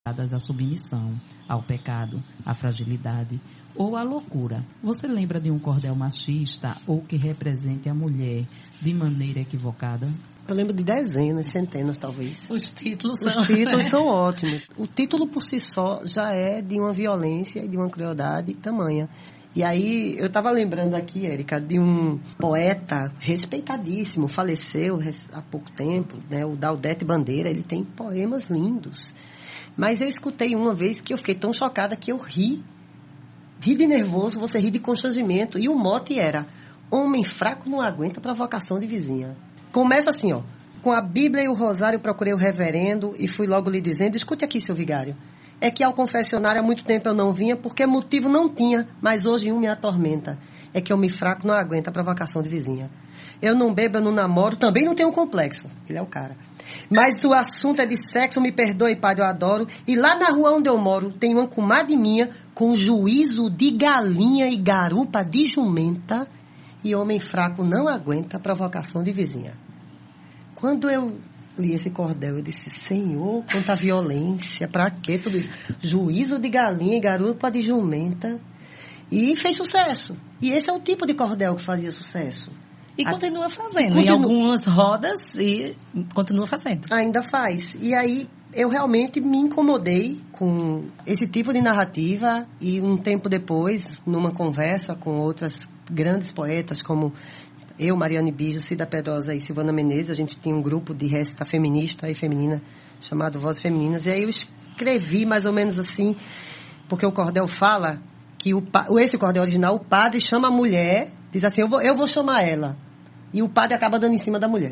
à submissão, ao pecado, à fragilidade ou à loucura. Você lembra de um cordel machista ou que represente a mulher de maneira equivocada? Eu lembro de dezenas, centenas talvez. Os títulos são ótimos. O título por si só já é de uma violência e de uma crueldade tamanha. E aí, eu estava lembrando aqui, Érica, de um poeta respeitadíssimo, faleceu há pouco tempo, né, o Daudete Bandeira. Ele tem poemas lindos. Mas eu escutei uma vez que eu fiquei tão chocada que eu ri. Ri de nervoso, você ri de constrangimento. E o mote era: homem fraco não aguenta provocação de vizinha. Começa assim, ó. Com a Bíblia e o rosário procurei o reverendo e fui logo lhe dizendo: escute aqui, seu vigário. É que ao confessionário há muito tempo eu não vinha porque motivo não tinha, mas hoje um me atormenta. É que homem fraco não aguenta a provocação de vizinha. Eu não bebo, eu não namoro, também não tenho complexo. Ele é o cara. Mas o assunto é de sexo, me perdoe, padre, eu adoro. E lá na rua onde eu moro tem uma comadre minha com juízo de galinha e garupa de jumenta. E homem fraco não aguenta a provocação de vizinha. Quando eu li esse cordel, eu disse: Senhor, quanta violência, pra quê tudo isso? Juízo de galinha e garupa de jumenta. E fez sucesso. E esse é o tipo de cordel que fazia sucesso. E continua fazendo. Em algumas rodas e continua fazendo. Ainda faz. E aí eu realmente me incomodei com esse tipo de narrativa. E um tempo depois, numa conversa com outras grandes poetas como eu, Mariane Bijo, Cida Pedrosa e Silvana Menezes, a gente tinha um grupo de récita feminista e feminina chamado Vozes Femininas. E aí eu escrevi mais ou menos assim, porque o cordel fala que esse cordel original, o padre chama a mulher, diz assim: eu vou chamar ela. E o padre acaba dando em cima da mulher.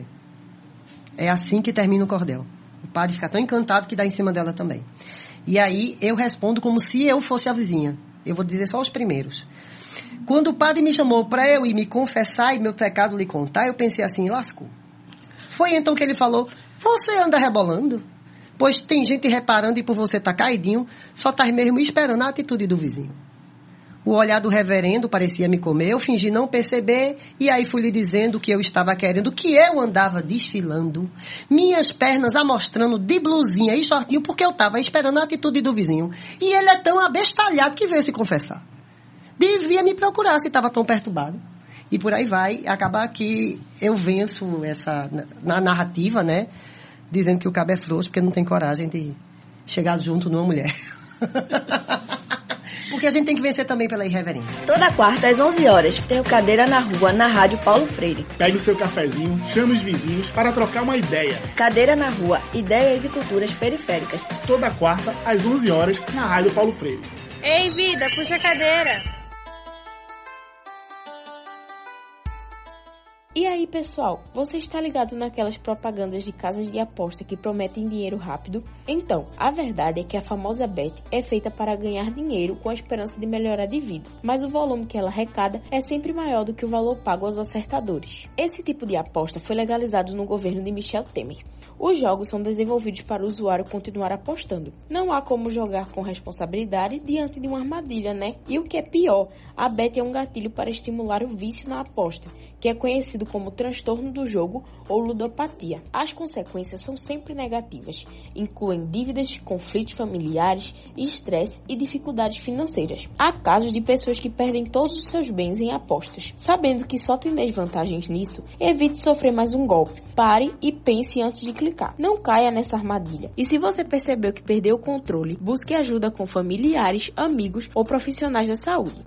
É assim que termina o cordel. O padre fica tão encantado que dá em cima dela também. E aí eu respondo como se eu fosse a vizinha. Eu vou dizer só os primeiros. Quando o padre me chamou para eu ir me confessar e meu pecado lhe contar, eu pensei assim: lascou. Foi então que ele falou: você anda rebolando? Pois tem gente reparando e por você tá caidinho, só tá mesmo esperando a atitude do vizinho. O olhar do reverendo parecia me comer, eu fingi não perceber, e aí fui lhe dizendo o que eu estava querendo, que eu andava desfilando, minhas pernas amostrando de blusinha e shortinho, porque eu estava esperando a atitude do vizinho. E ele é tão abestalhado que veio se confessar. Devia me procurar se estava tão perturbado. E por aí vai, acaba que eu venço na narrativa, né, dizendo que o cabo é frouxo, porque não tem coragem de chegar junto numa mulher. Porque a gente tem que vencer também pela irreverência. Toda quarta às 11 horas tem o Cadeira na Rua, na Rádio Paulo Freire. Pegue o seu cafezinho, chame os vizinhos para trocar uma ideia. Cadeira na Rua, ideias e culturas periféricas. Toda quarta às 11 horas na Rádio Paulo Freire. Ei, vida, puxa a cadeira. E aí, pessoal, você está ligado naquelas propagandas de casas de aposta que prometem dinheiro rápido? Então, a verdade é que a famosa Bet é feita para ganhar dinheiro com a esperança de melhorar de vida, mas o volume que ela arrecada é sempre maior do que o valor pago aos acertadores. Esse tipo de aposta foi legalizado no governo de Michel Temer. Os jogos são desenvolvidos para o usuário continuar apostando. Não há como jogar com responsabilidade diante de uma armadilha, né? E o que é pior, a Bet é um gatilho para estimular o vício na aposta, que é conhecido como transtorno do jogo ou ludopatia. As consequências são sempre negativas, incluem dívidas, conflitos familiares, estresse e dificuldades financeiras. Há casos de pessoas que perdem todos os seus bens em apostas. Sabendo que só tem desvantagens nisso, evite sofrer mais um golpe. Pare e pense antes de clicar. Não caia nessa armadilha. E se você percebeu que perdeu o controle, busque ajuda com familiares, amigos ou profissionais da saúde.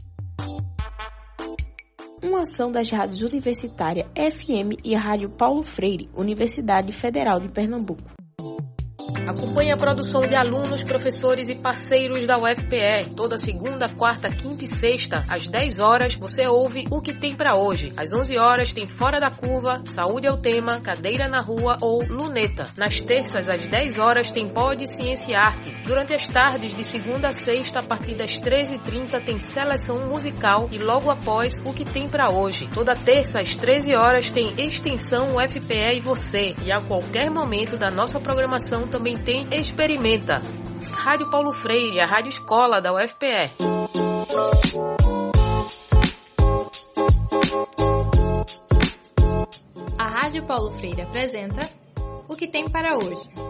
Uma ação das rádios universitárias FM e a Rádio Paulo Freire, Universidade Federal de Pernambuco. Acompanhe a produção de alunos, professores e parceiros da UFPE. Toda segunda, quarta, quinta e sexta, às 10 horas, você ouve O Que Tem Pra Hoje. Às 11 horas tem Fora da Curva, Saúde é o Tema, Cadeira na Rua ou Luneta. Nas terças, às 10 horas, tem Pod Ciência e Arte. Durante as tardes, de segunda a sexta, a partir das 13h30, tem Seleção Musical e logo após O Que Tem Pra Hoje. Toda terça, às 13 horas, tem Extensão UFPE e Você. E a qualquer momento da nossa programação também tem Experimenta. Rádio Paulo Freire, a rádio escola da UFPE. A Rádio Paulo Freire apresenta O Que Tem Para Hoje.